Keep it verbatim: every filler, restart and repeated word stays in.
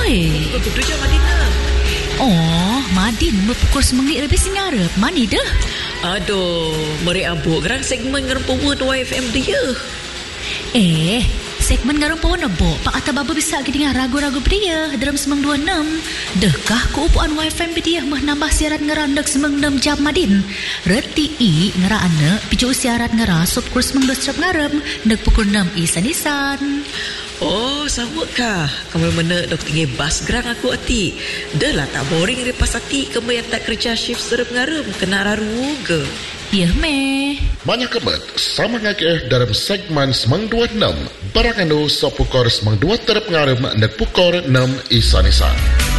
Oi. Betul je Madina. Oh, Madin berpukul semengit lebih singarap. Mani dah? Aduh, meri abuk gerang segmen ngerumpuan Y F M dia. Eh, segmen ngerumpuan abuk. Pak Atta Baba bisa lagi dengar ragu-ragu dia dalam semang dua puluh enam. Dekah keupuan Y F M dia mah nambah siaran ngerandak semang enam jam Madin. Reti i ngerana picu siaran ngerasup kurs semang dua jam ngarem. Dek pukul enam isan-isan. Oh, sama kah? Kamu mana dok tinggi bas gerang aku hati. Dah lah tak boring lepas hati kamu yang tak kerja shift serem ngarum kena raru ke? Ya meh. Banyak kebat sama ngakeh dalam segmen semang dua puluh enam. Barang anu sopukor semang dua terap ngarum dan pukor enam isan-isan.